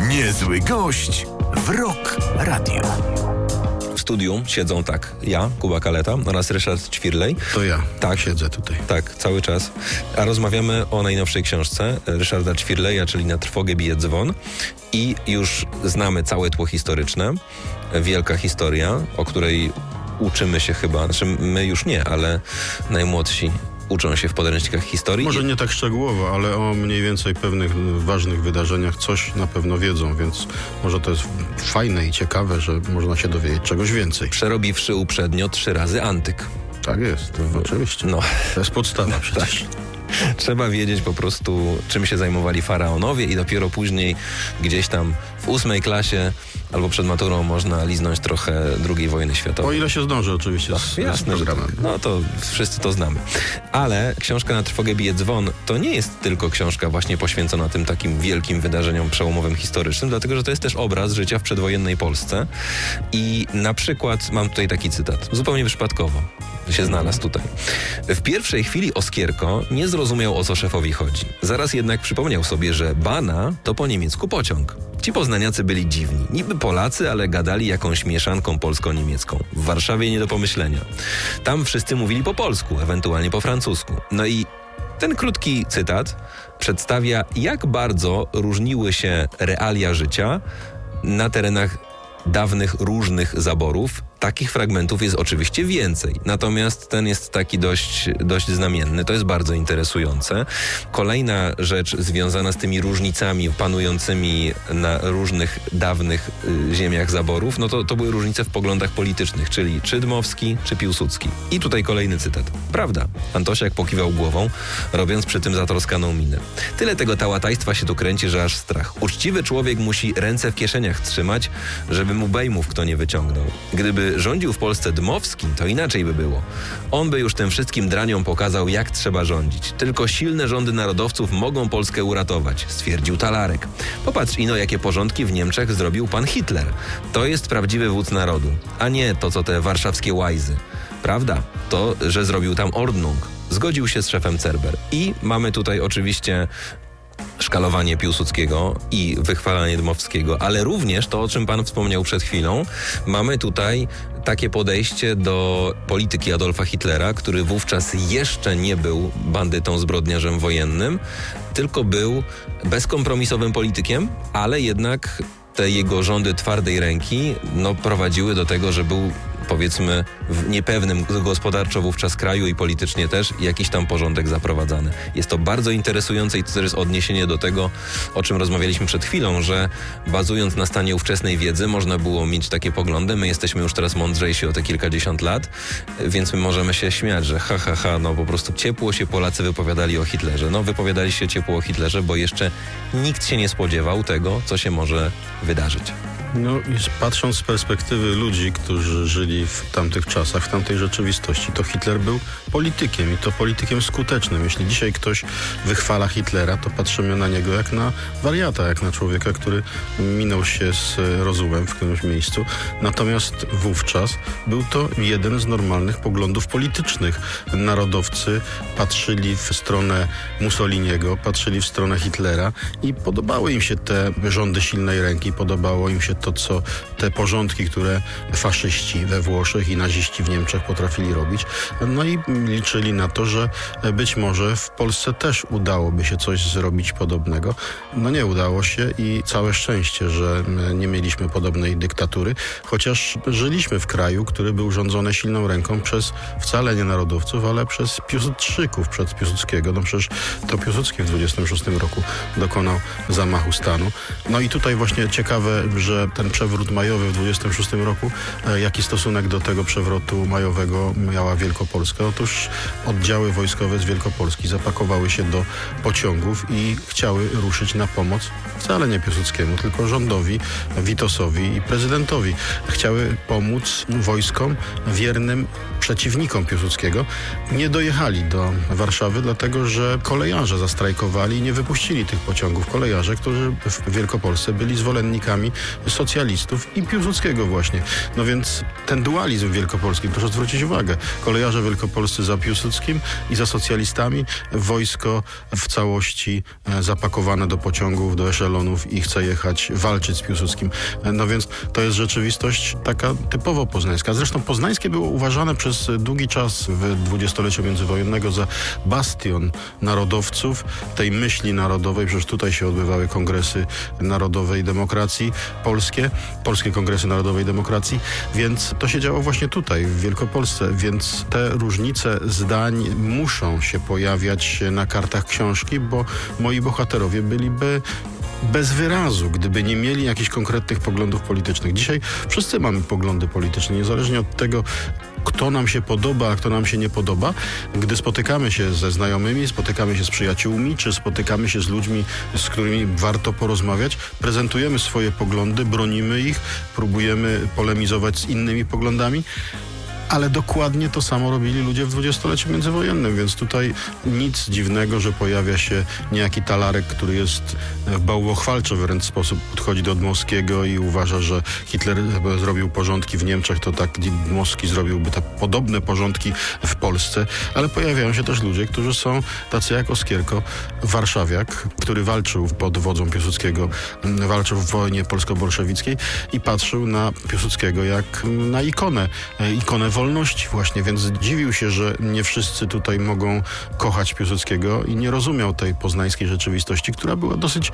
Niezły gość w Rock Radio. W studiu siedzą tak, ja, Kuba Kaleta oraz Ryszard Ćwirlej. To ja tak siedzę tutaj. Tak, cały czas. A rozmawiamy o najnowszej książce Ryszarda Ćwirleja, czyli Na trwogę bije dzwon. I już znamy całe tło historyczne. Wielka historia, o której uczymy się chyba, znaczy my już nie, ale najmłodsi uczą się w podręcznikach historii. Może nie tak szczegółowo, ale o mniej więcej pewnych ważnych wydarzeniach coś na pewno wiedzą, więc może to jest fajne i ciekawe, że można się dowiedzieć czegoś więcej. Przerobiwszy uprzednio 3 razy antyk. Tak jest, oczywiście. No. To jest podstawa przecież. Trzeba wiedzieć po prostu, czym się zajmowali faraonowie i dopiero później gdzieś tam w 8 klasie albo przed maturą można liznąć trochę II wojny światowej. O ile się zdąży oczywiście z programem. Tak. No to wszyscy to znamy. Ale książka Na trwogę bije dzwon to nie jest tylko książka właśnie poświęcona tym takim wielkim wydarzeniom przełomowym historycznym, dlatego że to jest też obraz życia w przedwojennej Polsce. I na przykład mam tutaj taki cytat, zupełnie przypadkowo się znalazł tutaj. W pierwszej chwili Oskierko nie zrozumiał, o co szefowi chodzi. Zaraz jednak przypomniał sobie, że bana to po niemiecku pociąg. Ci poznaniacy byli dziwni. Niby Polacy, ale gadali jakąś mieszanką polsko-niemiecką. W Warszawie nie do pomyślenia. Tam wszyscy mówili po polsku, ewentualnie po francusku. No i ten krótki cytat przedstawia, jak bardzo różniły się realia życia na terenach dawnych różnych zaborów. Takich fragmentów jest oczywiście więcej, natomiast ten jest taki dość znamienny. To jest bardzo interesujące. Kolejna rzecz związana z tymi różnicami panującymi na różnych dawnych ziemiach zaborów, no to były różnice w poglądach politycznych, czyli czy Dmowski, czy Piłsudski. I tutaj kolejny cytat. Prawda, Antosiak pokiwał głową, robiąc przy tym zatroskaną minę. Tyle tego tałatajstwa się tu kręci, że aż strach. Uczciwy człowiek musi ręce w kieszeniach trzymać, żeby mu bejmów kto nie wyciągnął. Gdyby rządził w Polsce Dmowski, to inaczej by było. On by już tym wszystkim draniom pokazał, jak trzeba rządzić. Tylko silne rządy narodowców mogą Polskę uratować, stwierdził Talarek. Popatrz ino, jakie porządki w Niemczech zrobił pan Hitler. To jest prawdziwy wódz narodu, a nie to, co te warszawskie łajzy. Prawda? To, że zrobił tam Ordnung. Zgodził się z szefem Cerber. I mamy tutaj oczywiście szkalowanie Piłsudskiego i wychwalanie Dmowskiego, ale również to, o czym pan wspomniał przed chwilą, mamy tutaj takie podejście do polityki Adolfa Hitlera, który wówczas jeszcze nie był bandytą, zbrodniarzem wojennym, tylko był bezkompromisowym politykiem, ale jednak te jego rządy twardej ręki prowadziły do tego, że był, powiedzmy, w niepewnym gospodarczo wówczas kraju i politycznie też jakiś tam porządek zaprowadzany. Jest to bardzo interesujące i to też jest odniesienie do tego, o czym rozmawialiśmy przed chwilą, że bazując na stanie ówczesnej wiedzy można było mieć takie poglądy. My jesteśmy już teraz mądrzejsi o te kilkadziesiąt lat, więc my możemy się śmiać, że po prostu ciepło się Polacy wypowiadali o Hitlerze. Wypowiadali się ciepło o Hitlerze, bo jeszcze nikt się nie spodziewał tego, co się może wydarzyć. Patrząc z perspektywy ludzi, którzy żyli w tamtych czasach, w tamtej rzeczywistości, to Hitler był politykiem i to politykiem skutecznym. Jeśli dzisiaj ktoś wychwala Hitlera, to patrzymy na niego jak na wariata, jak na człowieka, który minął się z rozumem w którymś miejscu. Natomiast wówczas był to jeden z normalnych poglądów politycznych. Narodowcy patrzyli w stronę Mussoliniego, patrzyli w stronę Hitlera i podobały im się te rządy silnej ręki, podobało im się to, co te porządki, które faszyści we Włoszech i naziści w Niemczech potrafili robić. I liczyli na to, że być może w Polsce też udałoby się coś zrobić podobnego. Nie udało się i całe szczęście, że nie mieliśmy podobnej dyktatury, chociaż żyliśmy w kraju, który był rządzony silną ręką przez wcale nie narodowców, ale przez Piłsudczyków, przez Piłsudskiego. Przecież to Piłsudski w 26 roku dokonał zamachu stanu. I tutaj właśnie ciekawe, że ten przewrót majowy w 26 roku, jaki stosunek do tego przewrotu majowego miała Wielkopolska? Otóż oddziały wojskowe z Wielkopolski zapakowały się do pociągów i chciały ruszyć na pomoc wcale nie Piłsudskiemu, tylko rządowi, Witosowi i prezydentowi. Chciały pomóc wojskom wiernym przeciwnikom Piłsudskiego. Nie dojechali do Warszawy, dlatego że kolejarze zastrajkowali i nie wypuścili tych pociągów. Kolejarze, którzy w Wielkopolsce byli zwolennikami socjalistów i Piłsudskiego właśnie. No więc ten dualizm wielkopolski, proszę zwrócić uwagę, kolejarze wielkopolscy za Piłsudskim i za socjalistami, wojsko w całości zapakowane do pociągów, do eszelonów i chce jechać, walczyć z Piłsudskim. No więc to jest rzeczywistość taka typowo poznańska. Zresztą poznańskie było uważane przez długi czas w dwudziestoleciu międzywojennego za bastion narodowców, tej myśli narodowej. Przecież tutaj się odbywały kongresy narodowej demokracji polskie kongresy narodowej demokracji, więc to się działo właśnie tutaj, w Wielkopolsce, więc te różnice zdań muszą się pojawiać na kartach książki, bo moi bohaterowie byliby bez wyrazu, gdyby nie mieli jakichś konkretnych poglądów politycznych. Dzisiaj wszyscy mamy poglądy polityczne, niezależnie od tego, kto nam się podoba, a kto nam się nie podoba. Gdy spotykamy się ze znajomymi, spotykamy się z przyjaciółmi, czy spotykamy się z ludźmi, z którymi warto porozmawiać, prezentujemy swoje poglądy, bronimy ich, próbujemy polemizować z innymi poglądami, ale dokładnie to samo robili ludzie w dwudziestoleciu międzywojennym, więc tutaj nic dziwnego, że pojawia się niejaki Talarek, który jest w bałwochwalczy wręcz sposób podchodzi do Dmowskiego i uważa, że Hitler zrobił porządki w Niemczech, to tak Dmowski zrobiłby te podobne porządki w Polsce, ale pojawiają się też ludzie, którzy są tacy jak Oskierko, warszawiak, który walczył pod wodzą Piłsudskiego, walczył w wojnie polsko-bolszewickiej i patrzył na Piłsudskiego jak na ikonę wolności właśnie, więc dziwił się, że nie wszyscy tutaj mogą kochać Piłsudskiego i nie rozumiał tej poznańskiej rzeczywistości, która była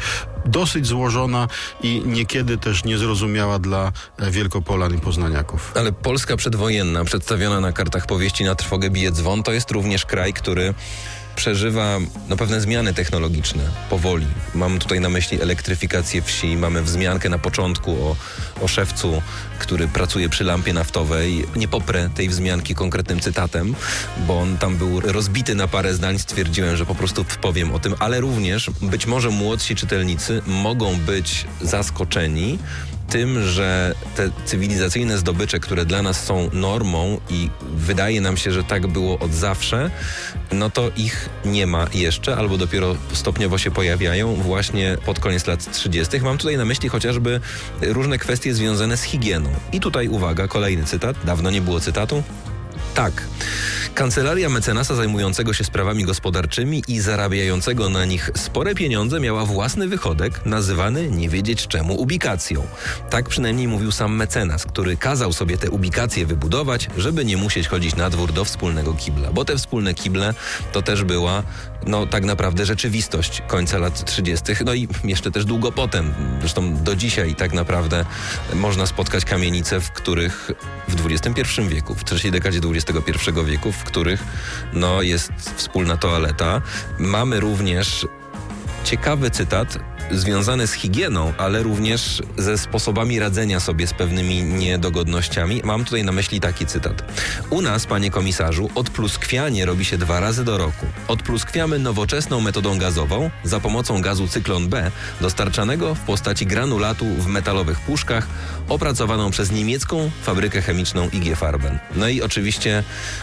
dosyć złożona i niekiedy też niezrozumiała dla Wielkopolan i poznaniaków. Ale Polska przedwojenna, przedstawiona na kartach powieści Na trwogę bije dzwon, to jest również kraj, który przeżywa pewne zmiany technologiczne powoli. Mam tutaj na myśli elektryfikację wsi, mamy wzmiankę na początku o szewcu, który pracuje przy lampie naftowej. Nie poprę tej wzmianki konkretnym cytatem, bo on tam był rozbity na parę zdań. Stwierdziłem, że po prostu powiem o tym, ale również być może młodsi czytelnicy mogą być zaskoczeni tym, że te cywilizacyjne zdobycze, które dla nas są normą i wydaje nam się, że tak było od zawsze, no to ich nie ma jeszcze, albo dopiero stopniowo się pojawiają właśnie pod koniec lat 30. Mam tutaj na myśli chociażby różne kwestie związane z higieną. I tutaj uwaga, kolejny cytat. Dawno nie było cytatu. Tak. Kancelaria mecenasa zajmującego się sprawami gospodarczymi i zarabiającego na nich spore pieniądze miała własny wychodek, nazywany nie wiedzieć czemu ubikacją. Tak przynajmniej mówił sam mecenas, który kazał sobie te ubikacje wybudować, żeby nie musieć chodzić na dwór do wspólnego kibla. Bo te wspólne kible to też była tak naprawdę rzeczywistość końca lat 30. No i jeszcze też długo potem. Zresztą do dzisiaj tak naprawdę można spotkać kamienice, w których w XXI wieku, w trzeciej dekadzie XXI wieku, w których jest wspólna toaleta. Mamy również ciekawy cytat związany z higieną, ale również ze sposobami radzenia sobie z pewnymi niedogodnościami. Mam tutaj na myśli taki cytat. U nas, panie komisarzu, odpluskwianie robi się 2 razy do roku. Odpluskwiamy nowoczesną metodą gazową za pomocą gazu cyklon B, dostarczanego w postaci granulatu w metalowych puszkach, opracowaną przez niemiecką fabrykę chemiczną IG Farben. No i oczywiście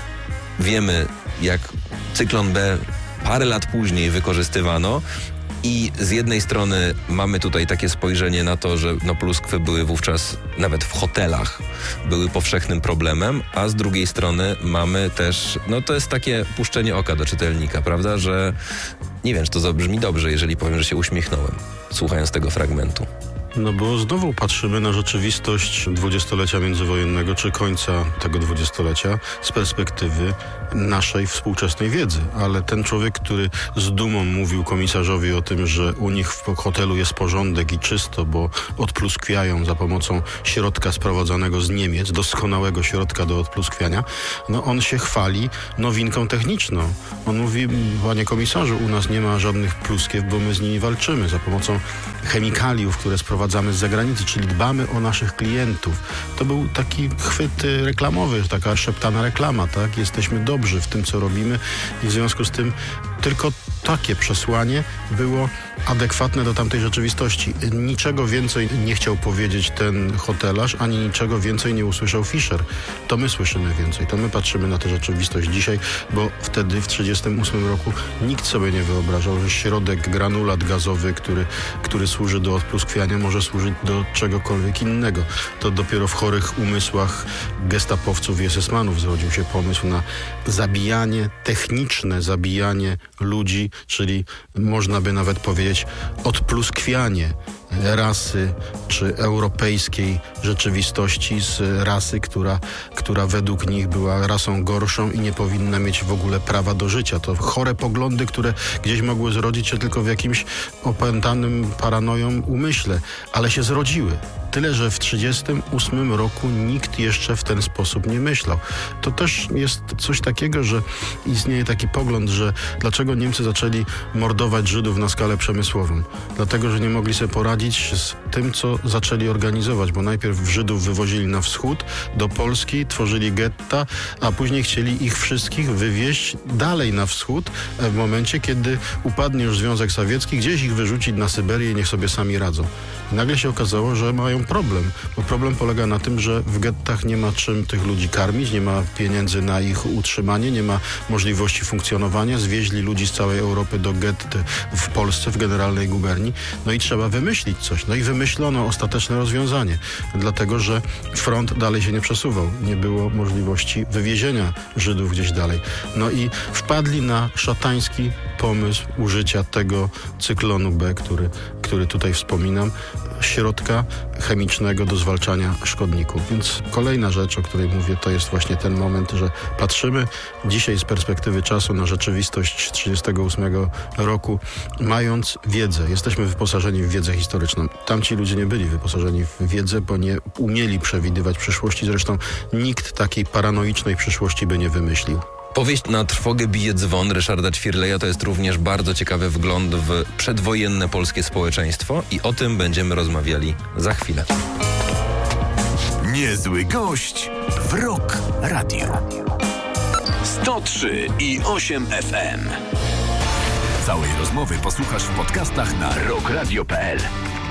wiemy, jak cyklon B parę lat później wykorzystywano. I z jednej strony mamy tutaj takie spojrzenie na to, że pluskwy były wówczas nawet w hotelach, były powszechnym problemem, a z drugiej strony mamy też, to jest takie puszczenie oka do czytelnika, prawda, że nie wiem, czy to zabrzmi dobrze, jeżeli powiem, że się uśmiechnąłem, słuchając tego fragmentu. No bo znowu patrzymy na rzeczywistość dwudziestolecia międzywojennego, czy końca tego dwudziestolecia z perspektywy naszej współczesnej wiedzy. Ale ten człowiek, który z dumą mówił komisarzowi o tym, że u nich w hotelu jest porządek i czysto, bo odpluskwiają za pomocą środka sprowadzanego z Niemiec, doskonałego środka do odpluskwiania, on się chwali nowinką techniczną. On mówi, panie komisarzu, u nas nie ma żadnych pluskiew, bo my z nimi walczymy za pomocą chemikaliów, które sprowadzamy z zagranicy, czyli dbamy o naszych klientów. To był taki chwyt reklamowy, taka szeptana reklama, tak? Jesteśmy dobrzy w tym, co robimy i w związku z tym tylko takie przesłanie było adekwatne do tamtej rzeczywistości. Niczego więcej nie chciał powiedzieć ten hotelarz, ani niczego więcej nie usłyszał Fischer. To my słyszymy więcej, to my patrzymy na tę rzeczywistość dzisiaj, bo wtedy w 1938 roku nikt sobie nie wyobrażał, że środek granulat gazowy, który służy do odpluskwiania, może służyć do czegokolwiek innego. To dopiero w chorych umysłach gestapowców i SS-manów zrodził się pomysł na zabijanie, techniczne zabijanie ludzi, czyli można by nawet powiedzieć odpluskwianie rasy czy europejskiej rzeczywistości z rasy, która według nich była rasą gorszą i nie powinna mieć w ogóle prawa do życia. To chore poglądy, które gdzieś mogły zrodzić się tylko w jakimś opętanym paranoją umyśle, ale się zrodziły. Tyle, że w 1938 roku nikt jeszcze w ten sposób nie myślał. To też jest coś takiego, że istnieje taki pogląd, że dlaczego Niemcy zaczęli mordować Żydów na skalę przemysłową? Dlatego, że nie mogli sobie poradzić z tym, co zaczęli organizować, bo najpierw Żydów wywozili na wschód, do Polski, tworzyli getta, a później chcieli ich wszystkich wywieźć dalej na wschód w momencie, kiedy upadnie już Związek Sowiecki, gdzieś ich wyrzucić na Syberię i niech sobie sami radzą. I nagle się okazało, że mają problem, bo problem polega na tym, że w gettach nie ma czym tych ludzi karmić, nie ma pieniędzy na ich utrzymanie, nie ma możliwości funkcjonowania. Zwieźli ludzi z całej Europy do gett w Polsce, w Generalnej Guberni. No i trzeba wymyślić coś. No i wymyślono ostateczne rozwiązanie, dlatego że front dalej się nie przesuwał. Nie było możliwości wywiezienia Żydów gdzieś dalej. No i wpadli na szatański pomysł użycia tego cyklonu B, który tutaj wspominam, środka chemicznego do zwalczania szkodników. Więc kolejna rzecz, o której mówię, to jest właśnie ten moment, że patrzymy dzisiaj z perspektywy czasu na rzeczywistość 1938 roku, mając wiedzę. Jesteśmy wyposażeni w wiedzę historyczną. Tamci ludzie nie byli wyposażeni w wiedzę, bo nie umieli przewidywać przyszłości. Zresztą nikt takiej paranoicznej przyszłości by nie wymyślił. Powieść Na trwogę bije dzwon Ryszarda Ćwirleja to jest również bardzo ciekawy wgląd w przedwojenne polskie społeczeństwo i o tym będziemy rozmawiali za chwilę. Niezły gość w Rock Radio. 103,8 FM. Całej rozmowy posłuchasz w podcastach na rockradio.pl.